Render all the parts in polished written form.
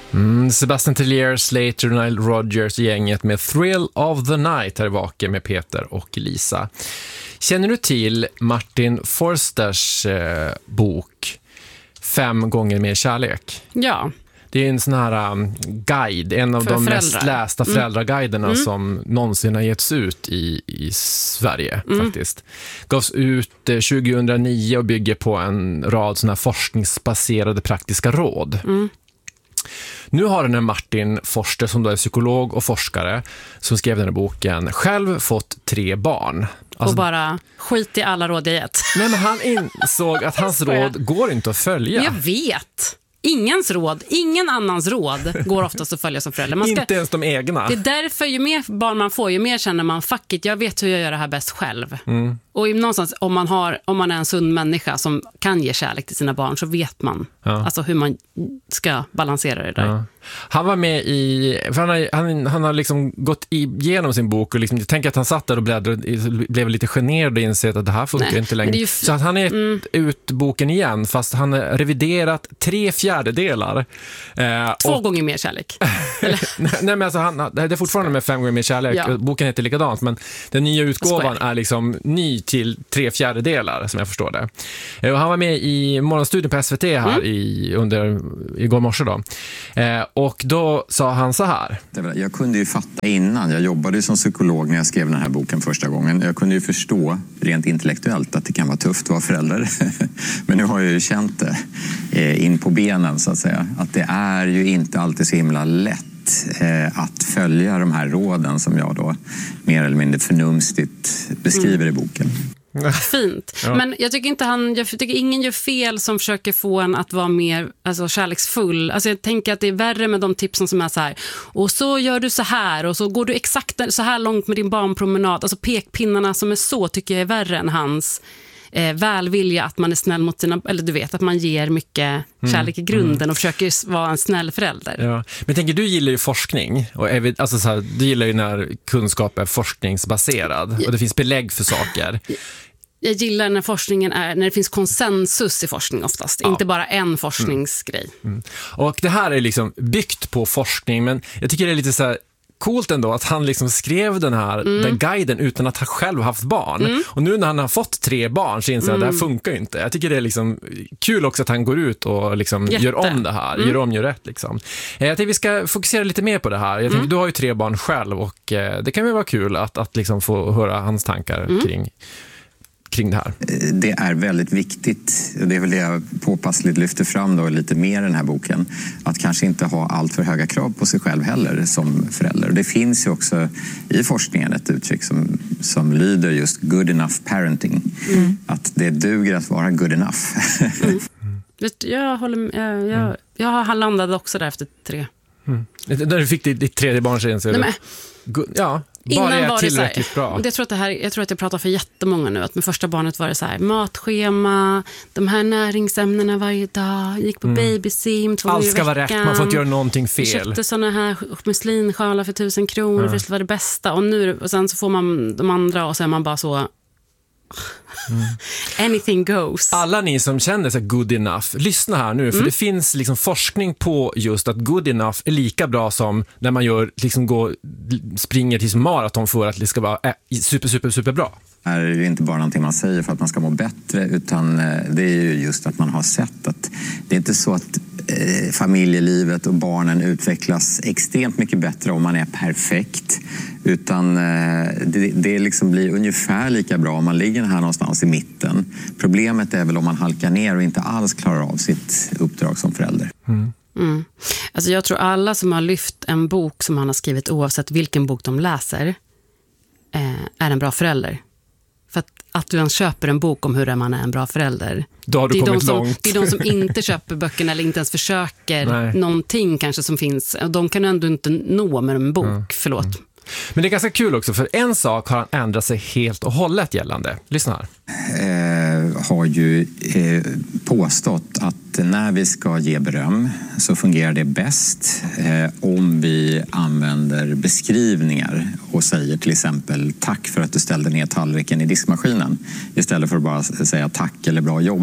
Sebastian Tellier, Slater, Nile Rodgers, gänget med Thrill of the Night här i Vaken med Peter och Lisa. Känner du till Martin Forsters bok 5 gånger mer kärlek? Ja. Det är en sån här guide, en av de mest lästa föräldraguiderna som någonsin har getts ut i Sverige faktiskt. Gavs ut 2009 och bygger på en rad såna här forskningsbaserade praktiska råd. Nu har den här Martin Forster, som då är psykolog och forskare, som skrev den här boken, själv fått 3 barn. Alltså, och bara skit i alla råd jag gett. Nej, men han insåg att hans råd går inte att följa. Jag vet. Ingen annans råd går oftast att följa som förälder. Inte ens de egna. Det är därför ju mer barn man får, ju mer känner man fuck it, jag vet hur jag gör det här bäst själv. Och någonstans, om man är en sund människa som kan ge kärlek till sina barn, så vet man alltså hur man ska balansera det där. Ja. Han var med för han har liksom gått igenom sin bok och liksom, jag tänker att han satt där och blev lite generad och insett att det här funkar inte längre. Så att han är ut boken igen, fast han har reviderat 3/4. 2 gånger mer kärlek. Nej, men alltså det är fortfarande med 5 gånger mer kärlek. Ja. Boken heter likadant, men den nya utgåvan är liksom ny till 3/4 som jag förstår det. Och han var med i Morgonstudion på SVT här igår morse då. Och då sa han så här. Jag kunde ju fatta innan, jag jobbade som psykolog när jag skrev den här boken första gången. Jag kunde ju förstå rent intellektuellt att det kan vara tufft att vara förälder. Men nu har jag ju känt det in på benen så att säga. Att det är ju inte alltid så himla lätt att följa de här råden som jag då mer eller mindre förnumstigt beskriver i boken. Fint. Ja. Men jag tycker ingen gör fel som försöker få en att vara mer kärleksfull. Alltså jag tänker att det är värre med de tipsen som är så här, och så gör du så här, och så går du exakt så här långt med din barnpromenad. Alltså pekpinnarna som är så, tycker jag är värre än hans välvilja, att man är snäll mot sina, eller du vet, att man ger mycket kärlek i grunden och försöker vara en snäll förälder. Ja. Men tänker, du gillar ju forskning och alltså så här, du gillar ju när kunskap är forskningsbaserad och det finns belägg för saker. Jag gillar när det finns konsensus i forskning oftast, inte bara en forskningsgrej. Och det här är liksom byggt på forskning, men jag tycker det är lite så här coolt ändå att han liksom skrev den guiden utan att ha själv haft barn. Och nu när han har fått 3 barn så inser jag att det här funkar ju inte. Jag tycker det är liksom kul också att han går ut och liksom gör om det här. Gör rätt liksom. Jag tänkte vi ska fokusera lite mer på det här. Jag tänker, du har ju 3 barn själv och det kan ju vara kul att liksom få höra hans tankar kring det här. Det är väldigt viktigt, och det är väl det jag påpassligt lyfter fram då lite mer i den här boken, att kanske inte ha allt för höga krav på sig själv heller som förälder. Det finns ju också i forskningen ett uttryck som lyder just good enough parenting. Att det duger att vara good enough. Jag håller med, jag har landat också där efter 3. När du fick ditt 3:e barn sen så bara är tillräckligt bra. Jag tror att jag pratar för jättemånga nu. Att med första barnet var det så här, matschema, de här näringsämnena varje dag, gick på babysim 2 gånger i veckan. Allt ska vara rätt, man får inte göra någonting fel. Jag köpte såna här muslinsjalar för 1000 kronor för att det var det bästa. Och sen så får man de andra och så är man bara så... Anything goes. Alla ni som känner sig good enough, lyssna här nu, för det finns liksom forskning på just att good enough är lika bra som när man springer till maraton för att det ska vara super bra. Det är ju inte bara någonting man säger för att man ska må bättre, utan det är ju just att man har sett att det är inte så att familjelivet och barnen utvecklas extremt mycket bättre om man är perfekt, utan det liksom blir ungefär lika bra om man ligger här någonstans i mitten. Problemet är väl om man halkar ner och inte alls klarar av sitt uppdrag som förälder. Alltså jag tror alla som har lyft en bok som han har skrivit, oavsett vilken bok de läser, är en bra förälder. För att du ens köper en bok om hur man är en bra förälder. Då har du kommit långt. Det är de som inte köper böckerna eller inte ens försöker någonting kanske som finns. De kan ändå inte nå med en bok, förlåt. Men det är ganska kul också, för en sak har han ändrat sig helt och hållet gällande. Lyssna här. Har ju påstått att när vi ska ge beröm så fungerar det bäst om vi använder beskrivningar och säger till exempel tack för att du ställde ner tallriken i diskmaskinen istället för att bara säga tack eller bra jobbat.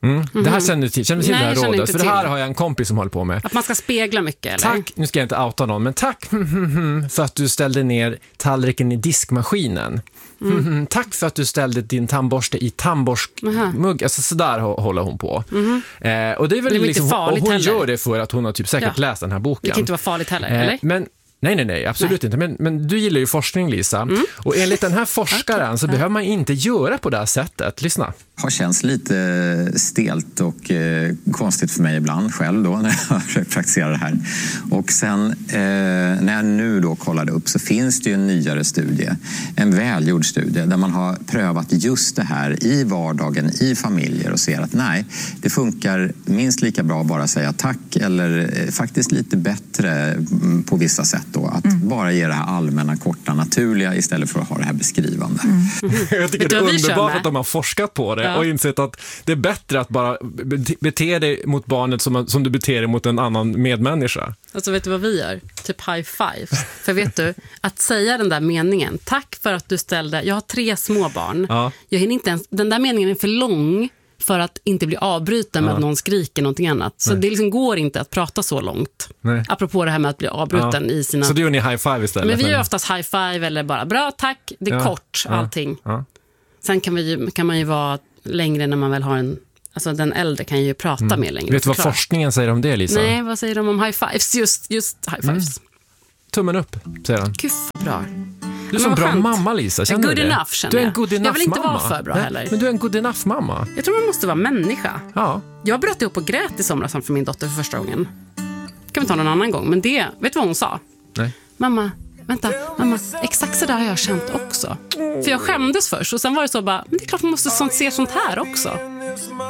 Det här känner du till Nej, det här jag känner rådet. inte För det här till. har jag en kompis som håller på med. Att man ska spegla mycket, eller? Tack, nu ska jag inte outa någon, men tack för att du ställde ner tallriken i diskmaskinen. Tack för att du ställde din tandborste i tandborstmugg. Alltså sådär håller hon på. Och det är väl det är liksom, inte farligt och hon heller. gör det för att hon har typ säkert läst den här boken. Det kan inte vara farligt heller, eller? Men nej, absolut inte. Men du gillar ju forskning, Lisa. Och enligt den här forskaren så behöver man inte göra på det här sättet. Lyssna. Har känts lite stelt och konstigt för mig ibland själv då när jag försöker praktisera det här. Och sen när jag nu då kollade upp så finns det ju en nyare studie, en välgjord studie där man har prövat just det här i vardagen, i familjer och ser att nej, det funkar minst lika bra att bara säga tack eller faktiskt lite bättre på vissa sätt då. Att bara ge det här allmänna, korta, naturliga istället för att ha det här beskrivande. Jag tycker det är underbart att de har forskat på det och insett att det är bättre att bara bete dig mot barnet som du beter dig mot en annan medmänniska. Alltså vet du vad vi gör? Typ high fives. För vet du, att säga den där meningen, tack för att du ställde, jag har 3 små barn. Jag hinner inte ens, den där meningen är för lång för att inte bli avbruten med att någon skriker någonting annat. Så det liksom går inte att prata så långt. Nej. Apropå det här med att bli avbruten i sina... Så då gör ni high five istället? Men vi gör oftast high five eller bara bra, tack. Det är kort, allting. Sen kan man ju vara längre när man väl har en... Alltså den äldre kan ju prata mer längre. Vet du vad forskningen säger om det, Lisa? Nej, vad säger de om high fives? Just high fives. Tummen upp, säger han. Gud, bra. Du är som bra mamma, Lisa. Känner good du det? enough, känner du är en good enough jag vill inte mamma. vara för bra heller. Men du är en good enough mamma. Jag tror man måste vara människa. Ja. Jag bröt ihop och grät i somras för min dotter för första gången. Kan vi ta någon annan gång. Men det, vet du vad hon sa? Nej. Mamma, exakt så där har jag känt också. För jag skämdes först och sen var det så bara, men det är klart man måste se sånt här också.